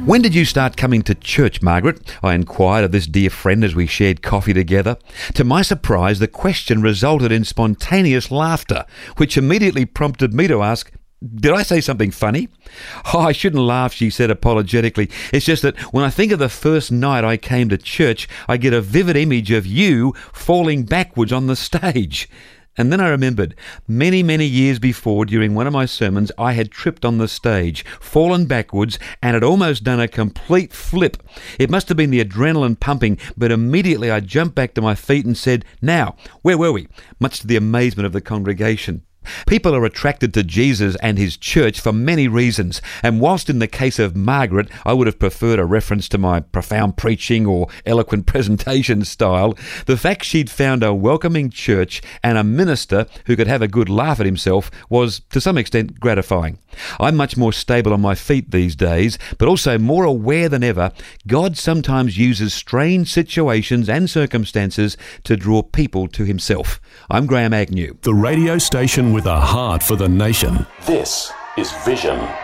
When did you start coming to church, Margaret? I inquired of this dear friend as we shared coffee together. To my surprise, the question resulted in spontaneous laughter, which immediately prompted me to ask, did I say something funny? Oh, I shouldn't laugh, she said apologetically. It's just that when I think of the first night I came to church, I get a vivid image of you falling backwards on the stage. And then I remembered, many, many years before, during one of my sermons, I had tripped on the stage, fallen backwards, and had almost done a complete flip. It must have been the adrenaline pumping, but immediately I jumped back to my feet and said, "Now, where were we?" Much to the amazement of the congregation. People are attracted to Jesus and his church for many reasons, and whilst in the case of Margaret I would have preferred a reference to my profound preaching or eloquent presentation style, the fact she'd found a welcoming church and a minister who could have a good laugh at himself was to some extent gratifying. I'm much more stable on my feet these days, but also more aware than ever God sometimes uses strange situations and circumstances to draw people to himself. I'm Graham Agnew. The radio station with a heart for the nation. This is Vision